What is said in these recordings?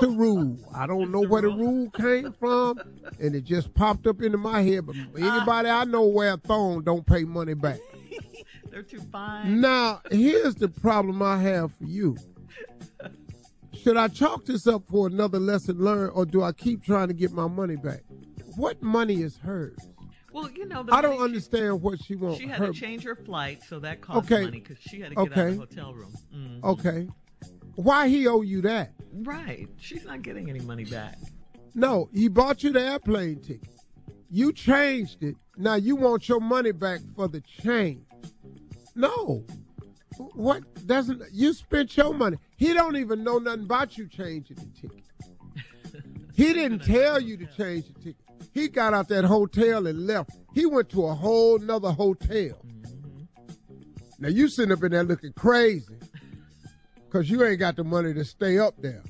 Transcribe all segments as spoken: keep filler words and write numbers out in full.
the rule. I don't know where the rule came from, and it just popped up into my head. But anybody I know wear a thong don't pay money back. They're too fine. Now, here's the problem I have for you. Should I chalk this up for another lesson learned, or do I keep trying to get my money back? What money is hers? Well, you know, the I don't money understand she, what she wants. She had her, to change her flight, so that cost okay. money because she had to get okay. out of the hotel room. Mm-hmm. Okay. Why he owe you that? Right. She's not getting any money back. No, he bought you the airplane ticket. You changed it. Now you want your money back for the change. No. What doesn't you spent your money? He don't even know nothing about you changing the ticket. He didn't tell you to change the ticket. He got out that hotel and left. He went to a whole nother hotel. Mm-hmm. Now you sitting up in there looking crazy because you ain't got the money to stay up there.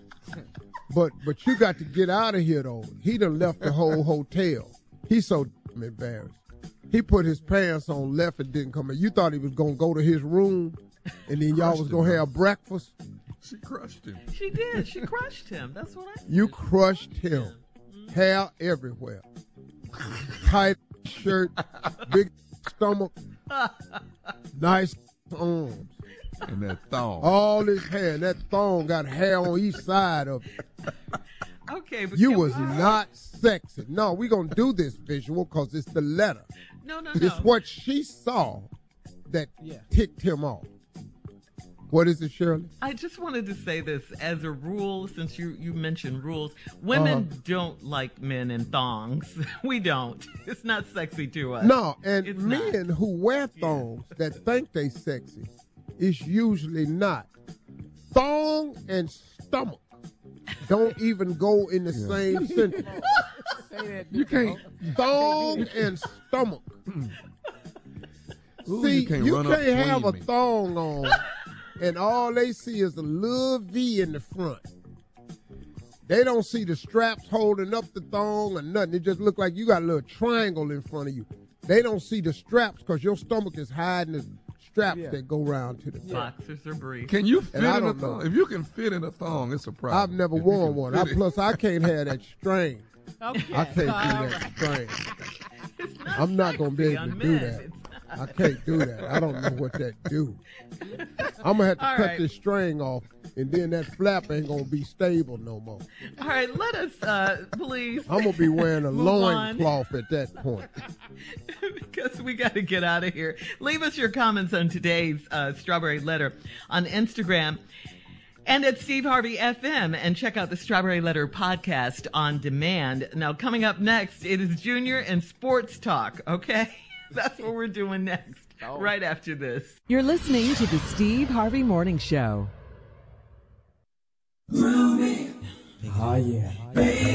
But but you got to get out of here though. He done left the whole hotel. He's so damn embarrassed. He put his pants on, left, and didn't come in. You thought he was going to go to his room, and then y'all was going to have breakfast? She crushed him. She did. She crushed him. That's what I said. You crushed him. Mm-hmm. Hair everywhere. Tight shirt, big stomach, nice arms. And that thong. All his hair. And that thong got hair on each side of it. Okay, but you was not sexy. No, we're going to do this visual because it's the letter. No, no, it's no. It's what she saw that yeah. ticked him off. What is it, Shirley? I just wanted to say this as a rule, since you, you mentioned rules. Women uh, don't like men in thongs. We don't. It's not sexy to us. No, and it's men not. who wear thongs yeah. that think they sexy is usually not. Thong and stomach don't even go in the yeah. same sentence. Say that, you can't. Thong and stomach. Ooh, see, you can't, you can't have me. a thong on, and all they see is a little V in the front. They don't see the straps holding up the thong or nothing. It just look like you got a little triangle in front of you. They don't see the straps because your stomach is hiding the straps yeah. that go around to the top. Boxers are brief. Can you fit in a thong? Know. If you can fit in a thong, it's a problem. I've never if worn one. I, plus, I can't have that strain. Okay. I can't do that strain. I'm not going to be able to do that. I can't do that. I don't know what that do. I'm going to have to All cut right. this string off, and then that flap ain't going to be stable no more. All right, let us, uh, please. I'm going to be wearing a loincloth at that point. Because we got to get out of here. Leave us your comments on today's uh, Strawberry Letter on Instagram and at Steve Harvey F M, and check out the Strawberry Letter podcast on demand. Now, coming up next, it is Junior and Sports Talk, okay? That's what we're doing next, oh. right after this. You're listening to the Steve Harvey Morning Show. Oh, yeah.